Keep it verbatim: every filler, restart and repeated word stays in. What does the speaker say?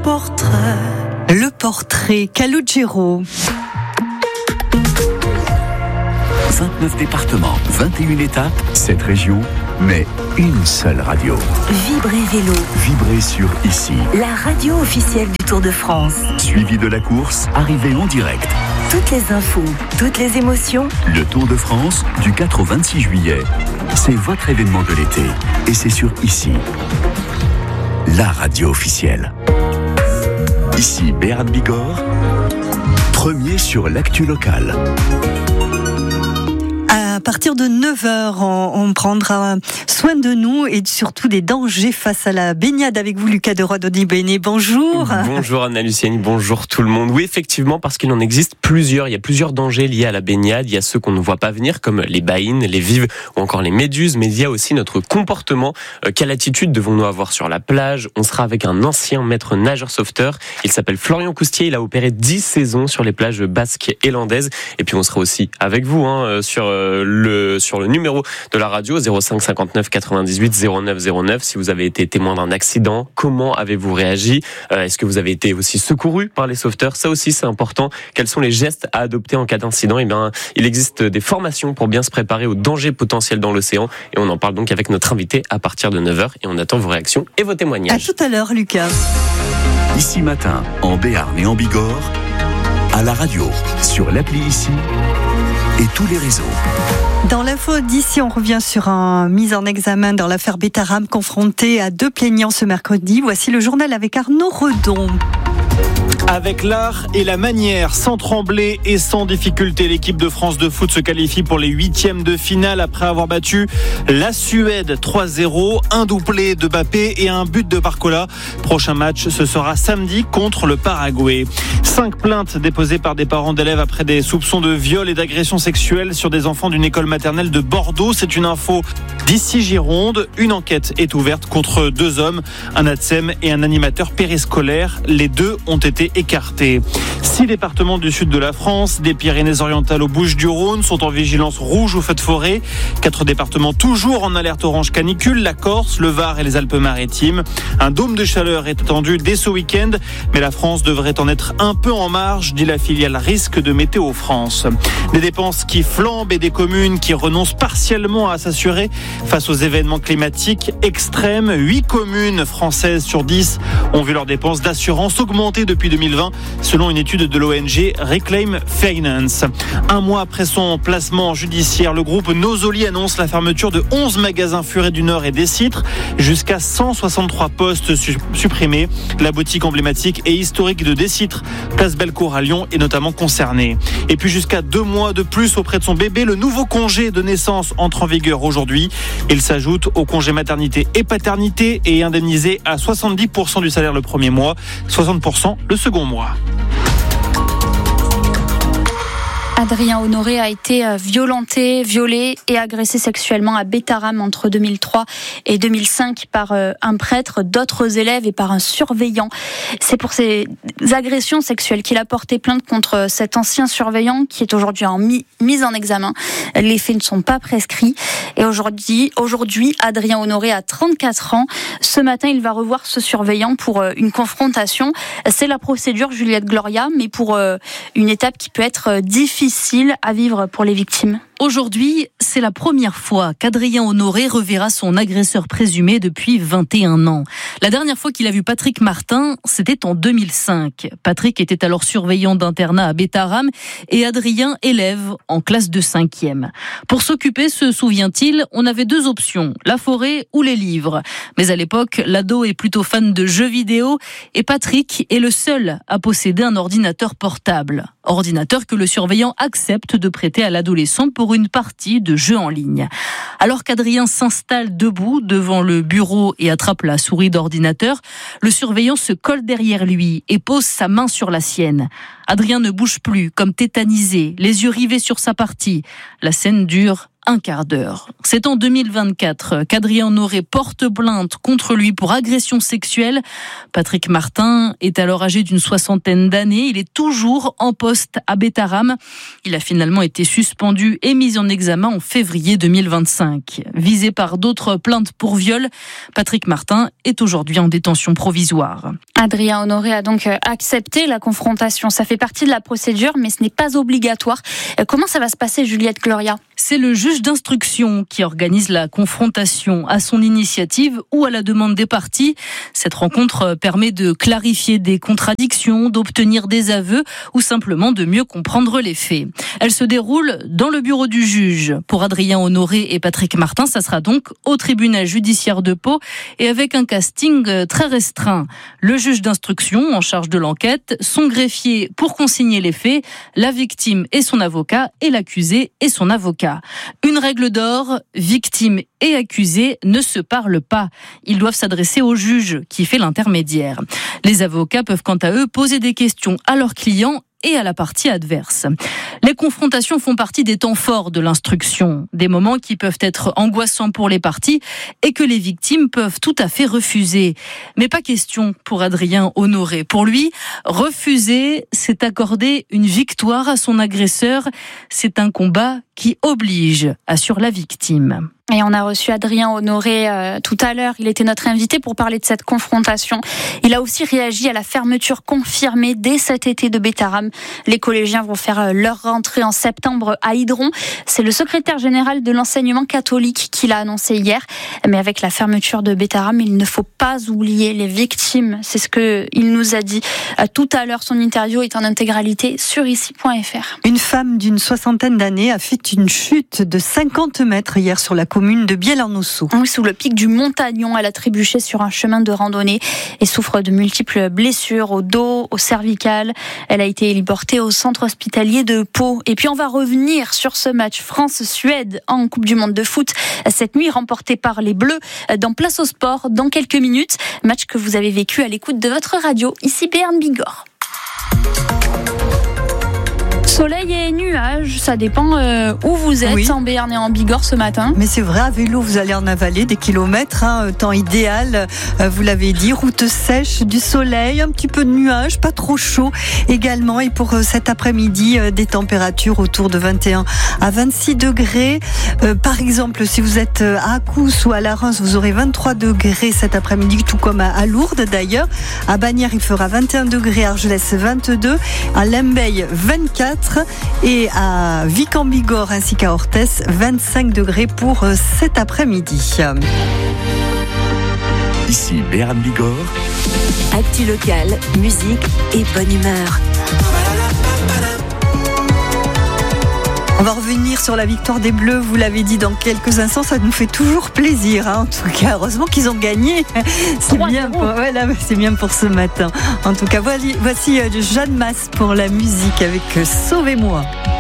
portrait. Le portrait, Calogero. vingt-neuf départements, vingt et une étapes, sept régions, mais une seule radio. Vibrez Vélo. Vibrez sur Ici. La radio officielle du Tour de France. Suivi de la course, arrivée en direct. Toutes les infos, toutes les émotions. Le Tour de France, du quatre au vingt-six juillet. C'est votre événement de l'été. Et c'est sur Ici. La radio officielle. Ici, Béat Bigorre, premier sur l'actu locale. À partir de neuf heures, on, on prendra soin de nous et surtout des dangers face à la baignade avec vous, Lucas de Roidoni-Bene. Bonjour. Bonjour Anna-Lucienne, bonjour tout le monde. Oui, effectivement, parce qu'il en existe plusieurs. Il y a plusieurs dangers liés à la baignade. Il y a ceux qu'on ne voit pas venir, comme les baïnes, les vives ou encore les méduses. Mais il y a aussi notre comportement. Euh, quelle attitude devons-nous avoir sur la plage ? On sera avec un ancien maître nageur sauveteur. Il s'appelle Florian Coustier. Il a opéré dix saisons sur les plages basques et landaises. Et puis on sera aussi avec vous hein, sur euh, le sur le numéro de la radio zéro cinq cinquante-neuf quatre-vingt-dix-huit zéro neuf zéro neuf. Si vous avez été témoin d'un accident, comment avez-vous réagi ? euh, Est-ce que vous avez été aussi secouru par les sauveteurs ? Ça aussi c'est important. Quels sont les gestes à adopter en cas d'incident ? Eh bien, il existe des formations pour bien se préparer aux dangers potentiels dans l'océan et on en parle donc avec notre invité à partir de neuf heures et on attend vos réactions et vos témoignages. À tout à l'heure, Lucas. Ici matin, en Béarn et en Bigorre, à la radio, sur l'appli Ici et tous les réseaux. Dans l'info d'ici, on revient sur un mise en examen dans l'affaire Betaram, confronté à deux plaignants ce mercredi. Voici le journal avec Arnaud Redon. Avec l'art et la manière, sans trembler et sans difficulté, l'équipe de France de foot se qualifie pour les huitièmes de finale après avoir battu la Suède trois zéro, un doublé de Mbappé et un but de Barcola. Prochain match, ce sera samedi contre le Paraguay. Cinq plaintes déposées par des parents d'élèves après des soupçons de viol et d'agression sexuelle sur des enfants d'une école maternelle de Bordeaux. C'est une info d'ici Gironde. Une enquête est ouverte contre deux hommes, un ATSEM et un animateur périscolaire. Les deux ont été écartés. Six départements du sud de la France, des Pyrénées-Orientales aux Bouches-du-Rhône, sont en vigilance rouge ou feu de forêt. Quatre départements toujours en alerte orange canicule, la Corse, le Var et les Alpes-Maritimes. Un dôme de chaleur est attendu dès ce week-end, mais la France devrait en être un peu en marge, dit la filiale Risque de Météo France. Des dépenses qui flambent et des communes qui renoncent partiellement à s'assurer face aux événements climatiques extrêmes. Huit communes françaises sur dix ont vu leurs dépenses d'assurance augmenter depuis deux mille vingt, selon une étude de l'O N G Reclaim Finance. Un mois après son placement judiciaire, le groupe Nosoli annonce la fermeture de onze magasins Furet du Nord et des Citres, jusqu'à cent soixante-trois postes su- supprimés. La boutique emblématique et historique de Décitres, place Bellecour à Lyon, est notamment concernée. Et puis jusqu'à deux mois de plus auprès de son bébé, le nouveau congé de naissance entre en vigueur aujourd'hui. Il s'ajoute au congé maternité et paternité et est indemnisé à soixante-dix pour cent du salaire le premier mois, soixante pour cent le second mois. Adrien Honoré a été violenté, violé et agressé sexuellement à Betaram entre deux mille trois et deux mille cinq par un prêtre, d'autres élèves et par un surveillant. C'est pour ces agressions sexuelles qu'il a porté plainte contre cet ancien surveillant qui est aujourd'hui en mi- mise en examen. Les faits ne sont pas prescrits et aujourd'hui, aujourd'hui, Adrien Honoré a trente-quatre ans. Ce matin, il va revoir ce surveillant pour une confrontation. C'est la procédure Juliette Gloria, mais pour une étape qui peut être difficile à vivre pour les victimes. Aujourd'hui, c'est la première fois qu'Adrien Honoré reverra son agresseur présumé depuis vingt et un ans. La dernière fois qu'il a vu Patrick Martin, c'était en deux mille cinq. Patrick était alors surveillant d'internat à Betaram et Adrien élève en classe de cinquième. Pour s'occuper, se souvient-il, on avait deux options, la forêt ou les livres. Mais à l'époque, l'ado est plutôt fan de jeux vidéo et Patrick est le seul à posséder un ordinateur portable. Ordinateur que le surveillant accepte de prêter à l'adolescent pour une partie de jeu en ligne. Alors qu'Adrien s'installe debout devant le bureau et attrape la souris d'ordinateur, le surveillant se colle derrière lui et pose sa main sur la sienne. Adrien ne bouge plus, comme tétanisé, les yeux rivés sur sa partie. La scène dure un quart d'heure. C'est en deux mille vingt-quatre qu'Adrien Honoré porte plainte contre lui pour agression sexuelle. Patrick Martin est alors âgé d'une soixantaine d'années. Il est toujours en poste à Bétharram. Il a finalement été suspendu et mis en examen en février deux mille vingt-cinq. Visé par d'autres plaintes pour viol, Patrick Martin est aujourd'hui en détention provisoire. Adrien Honoré a donc accepté la confrontation. Ça fait partie de la procédure, mais ce n'est pas obligatoire. Comment ça va se passer, Juliette Gloria ? C'est le juge d'instruction qui organise la confrontation à son initiative ou à la demande des parties. Cette rencontre permet de clarifier des contradictions, d'obtenir des aveux ou simplement de mieux comprendre les faits. Elle se déroule dans le bureau du juge. Pour Adrien Honoré et Patrick Martin, ça sera donc au tribunal judiciaire de Pau et avec un casting très restreint. Le juge d'instruction en charge de l'enquête, son greffier pour consigner les faits, la victime et son avocat et l'accusé et son avocat. Une règle d'or, victime et accusé ne se parlent pas. Ils doivent s'adresser au juge qui fait l'intermédiaire. Les avocats peuvent quant à eux poser des questions à leurs clients et à la partie adverse. Les confrontations font partie des temps forts de l'instruction, des moments qui peuvent être angoissants pour les parties et que les victimes peuvent tout à fait refuser. Mais pas question pour Adrien Honoré. Pour lui, refuser, c'est accorder une victoire à son agresseur. C'est un combat qui oblige, assure la victime. Et on a reçu Adrien Honoré euh, tout à l'heure. Il était notre invité pour parler de cette confrontation. Il a aussi réagi à la fermeture confirmée dès cet été de Bétharram. Les collégiens vont faire leur rentrée en septembre à Hydron. C'est le secrétaire général de l'enseignement catholique qui l'a annoncé hier. Mais avec la fermeture de Bétharram, il ne faut pas oublier les victimes. C'est ce qu'il nous a dit euh, tout à l'heure. Son interview est en intégralité sur ici point f r. Une femme d'une soixantaine d'années a fait une chute de cinquante mètres hier sur la commune de Biel-en-Ossau. Oui, sous le pic du Montagnon, elle a trébuché sur un chemin de randonnée et souffre de multiples blessures au dos, au cervical. Elle a été héliportée au centre hospitalier de Pau. Et puis on va revenir sur ce match France-Suède en Coupe du Monde de foot cette nuit, remporté par les Bleus dans Place au Sport dans quelques minutes. Match que vous avez vécu à l'écoute de votre radio, ici Béarn Bigorre. Soleil et nuages, ça dépend euh, où vous êtes, oui. En Béarn et en Bigorre ce matin. Mais c'est vrai, à vélo, vous allez en avaler des kilomètres, hein, temps idéal, euh, vous l'avez dit, route sèche, du soleil, un petit peu de nuages, pas trop chaud également. Et pour euh, cet après-midi, euh, des températures autour de vingt et un à vingt-six degrés. Euh, par exemple, si vous êtes à Cousse ou à la Reims, vous aurez vingt-trois degrés cet après-midi, tout comme à, à Lourdes d'ailleurs. À Bagnères, il fera vingt et un degrés, à Argelès vingt-deux, à Lembeil vingt-quatre. Et à Vic en Bigorre ainsi qu'à Orthès, vingt-cinq degrés pour cet après-midi. Ici Béarn Bigorre. Actu local, musique et bonne humeur. On va revenir sur la victoire des Bleus, vous l'avez dit dans quelques instants, ça nous fait toujours plaisir, hein. En tout cas, heureusement qu'ils ont gagné. C'est bien, pour, voilà, c'est bien pour ce matin. En tout cas, voici, voici Jeanne Masse pour la musique avec Sauvez-moi.